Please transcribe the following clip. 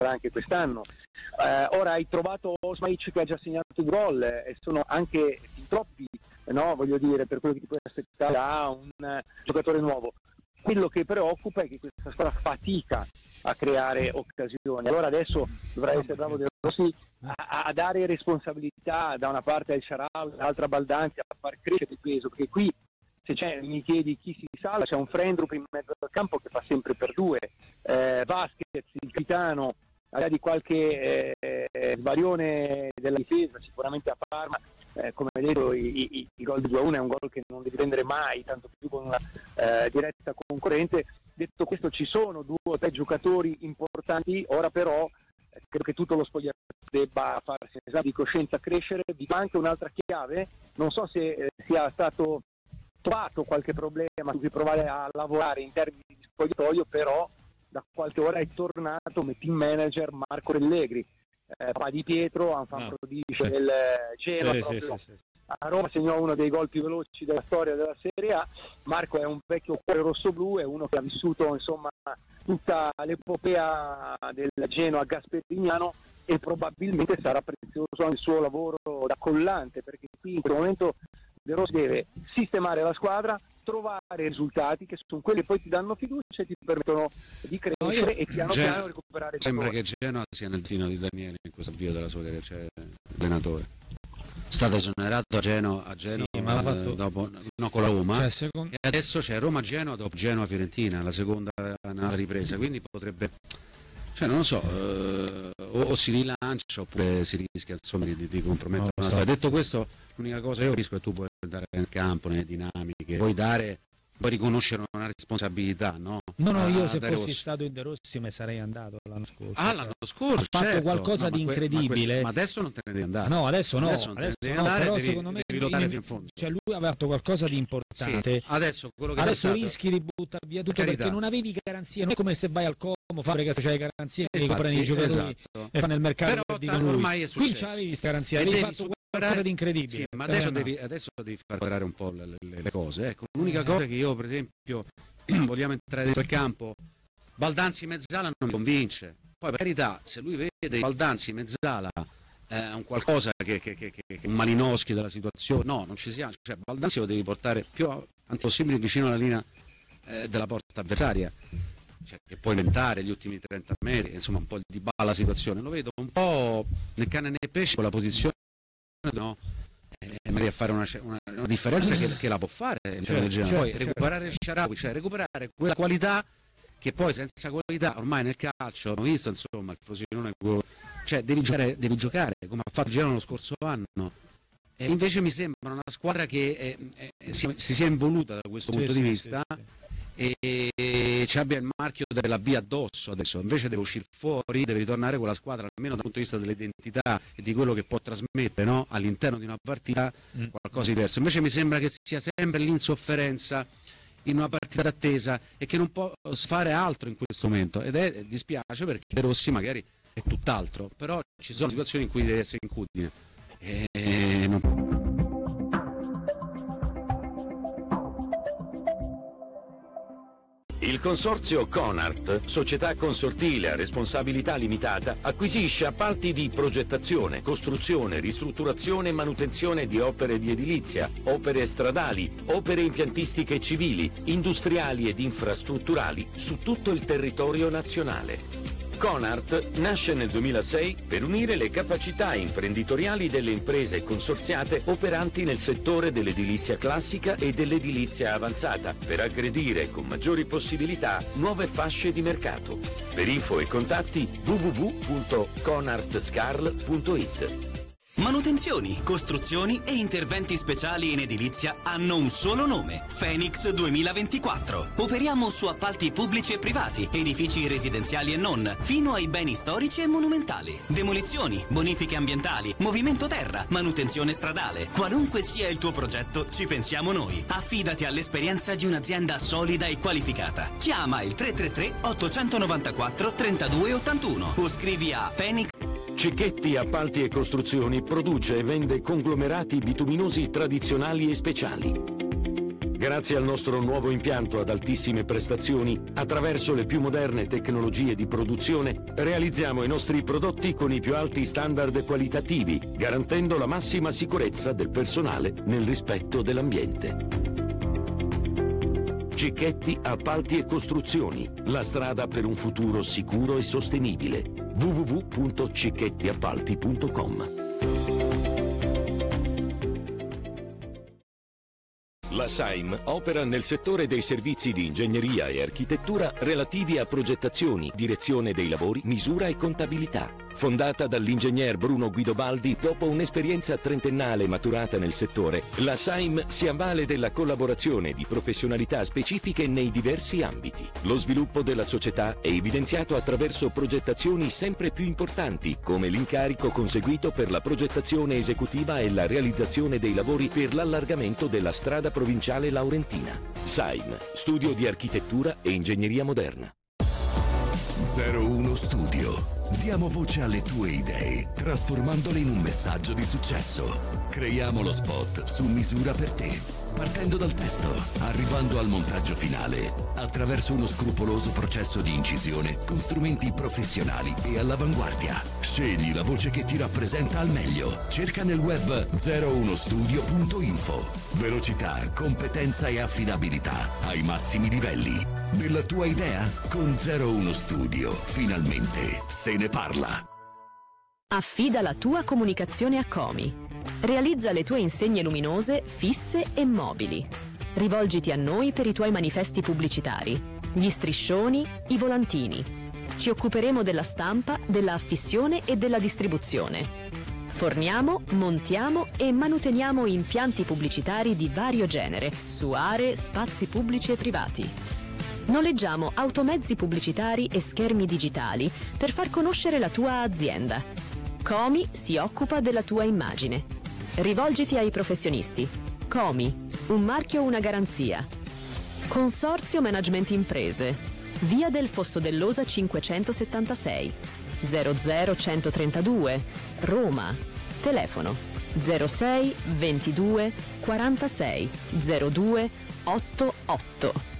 anche quest'anno. Ora hai trovato Osmaic che ha già segnato il gol, e sono anche fin troppi, no? Voglio dire, per quello che ti puoi aspettare da un giocatore nuovo. Quello che preoccupa è che questa squadra fatica a creare occasioni. Allora adesso dovrà essere bravo De Rossi a dare responsabilità da una parte al Shaarawy, dall'altra a Baldanzi, a far crescere il peso, perché qui mi chiedi chi si salva, c'è un Frendrup in mezzo al campo che fa sempre per due, Vasquez, il capitano, al di qualche svarione della difesa, sicuramente a Parma, come detto il gol di 2-1 è un gol che non devi prendere mai, tanto più con una diretta concorrente. Detto questo, ci sono 2 o 3 giocatori importanti, ora però credo che tutto lo spogliatoio debba farsi un esame di coscienza, crescere. Vi fa anche un'altra chiave, non so se sia stato trovato qualche problema su cui provare a lavorare in termini di spogliatoio, però da qualche ora è tornato come team manager Marco Allegri, papà di Pietro, un fan prodigio del Genoa, proprio a Roma segnò uno dei gol più veloci della storia della Serie A. Marco è un vecchio cuore rossoblu, è uno che ha vissuto insomma tutta l'epopea del Genoa gasperiniano, e probabilmente sarà prezioso anche il suo lavoro da collante, perché qui in questo momento De Rossi deve sistemare la squadra, trovare risultati che sono quelli che poi ti danno fiducia e ti permettono di crescere e piano piano recuperare. Sembra che Genoa sia nel zino di Daniele in questo avvio della sua carriera, cioè allenatore. È stato esonerato a Genoa sì, ma l'ha fatto dopo, no, con la Roma, e adesso c'è Roma-Genoa dopo Genoa-Fiorentina, la seconda nella ripresa, quindi potrebbe, cioè non lo so, o si rilancia oppure si rischia insomma di compromettere una storia. Detto questo, l'unica cosa che io capisco è che tu puoi dare nel campo, nelle dinamiche, puoi riconoscere una responsabilità, no? No, io se fossi stato in De Rossi me sarei andato l'anno scorso. L'anno scorso ha fatto qualcosa di incredibile. Ma adesso non te ne devi andare. No, adesso no. Adesso però secondo me devi lottare fino in fondo. Cioè lui aveva fatto qualcosa di importante. Sì, adesso rischi di buttare via tutto perché non avevi garanzie. Non è come se vai al Como, Fabbrica, se c'hai garanzie che prendi i giocatori e fa nel mercato. Però ormai è successo. Qui c'avevi questa garanzia, avevi fatto qualcosa di incredibile. Sì, ma adesso devi far quadrare un po' le cose. Ecco, l'unica cosa che io, per esempio, vogliamo entrare dentro il campo, Baldanzi mezzala non mi convince. Poi per carità, se lui vede Baldanzi mezzala un qualcosa che un Malinowski della situazione, no, non ci siamo, cioè Baldanzi lo devi portare più possibile vicino alla linea della porta avversaria, cioè, che può inventare gli ultimi 30 metri, insomma un po' di balla la situazione. Lo vedo un po' né cane né pesce con la posizione, no? Magari a fare una differenza che la può fare, poi recuperare il Shaarawy, cioè recuperare quella qualità che poi senza qualità ormai nel calcio abbiamo visto, insomma, il Frosinone, cioè devi giocare come ha fatto il Genoa lo scorso anno, e invece mi sembra una squadra che si sia involuta da questo punto di vista e ci abbia il marchio della via addosso. Adesso invece deve uscire fuori, deve ritornare con la squadra, almeno dal punto di vista dell'identità e di quello che può trasmettere, no? All'interno di una partita, qualcosa di diverso. Invece mi sembra che sia sempre l'insofferenza in una partita d'attesa e che non può fare altro in questo momento, ed dispiace perché De Rossi magari è tutt'altro, però ci sono situazioni in cui deve essere incudine e non... Il consorzio Conart, società consortile a responsabilità limitata, acquisisce appalti di progettazione, costruzione, ristrutturazione e manutenzione di opere di edilizia, opere stradali, opere impiantistiche civili, industriali ed infrastrutturali su tutto il territorio nazionale. Conart nasce nel 2006 per unire le capacità imprenditoriali delle imprese consorziate operanti nel settore dell'edilizia classica e dell'edilizia avanzata, per aggredire con maggiori possibilità nuove fasce di mercato. Per info e contatti www.conartscarl.it. Manutenzioni, costruzioni e interventi speciali in edilizia hanno un solo nome: Phoenix 2024. Operiamo su appalti pubblici e privati, edifici residenziali e non, fino ai beni storici e monumentali. Demolizioni, bonifiche ambientali, movimento terra, manutenzione stradale. Qualunque sia il tuo progetto, ci pensiamo noi. Affidati all'esperienza di un'azienda solida e qualificata. Chiama il 333 894 3281 o scrivi a Phoenix. Cicchetti Appalti e Costruzioni produce e vende conglomerati bituminosi tradizionali e speciali. Grazie al nostro nuovo impianto ad altissime prestazioni, attraverso le più moderne tecnologie di produzione, realizziamo i nostri prodotti con i più alti standard qualitativi, garantendo la massima sicurezza del personale nel rispetto dell'ambiente. Cicchetti, Appalti e Costruzioni, la strada per un futuro sicuro e sostenibile. www.cicchettiappalti.com. La SAIM opera nel settore dei servizi di ingegneria e architettura relativi a progettazioni, direzione dei lavori, misura e contabilità. Fondata dall'ingegner Bruno Guidobaldi, dopo un'esperienza trentennale maturata nel settore, la SAIM si avvale della collaborazione di professionalità specifiche nei diversi ambiti. Lo sviluppo della società è evidenziato attraverso progettazioni sempre più importanti, come l'incarico conseguito per la progettazione esecutiva e la realizzazione dei lavori per l'allargamento della strada provinciale laurentina. SAIM, studio di architettura e ingegneria moderna. 01 Studio. Diamo voce alle tue idee, trasformandole in un messaggio di successo. Creiamo lo spot su misura per te, partendo dal testo, arrivando al montaggio finale, attraverso uno scrupoloso processo di incisione con strumenti professionali e all'avanguardia. Scegli la voce che ti rappresenta al meglio. Cerca nel web 01studio.info. Velocità, competenza e affidabilità ai massimi livelli. Della tua idea? Con 01 Studio, finalmente se ne parla. Affida la tua comunicazione a Comi. Realizza le tue insegne luminose, fisse e mobili. Rivolgiti a noi per i tuoi manifesti pubblicitari, gli striscioni, i volantini. Ci occuperemo della stampa, della affissione e della distribuzione. Forniamo, montiamo e manuteniamo impianti pubblicitari di vario genere su aree, spazi pubblici e privati. Noleggiamo automezzi pubblicitari e schermi digitali per far conoscere la tua azienda. Comi si occupa della tua immagine. Rivolgiti ai professionisti. Comi, un marchio, una garanzia. Consorzio Management Imprese. Via del Fosso dell'Osa 576 00132 Roma. Telefono 06 22 46 02 88.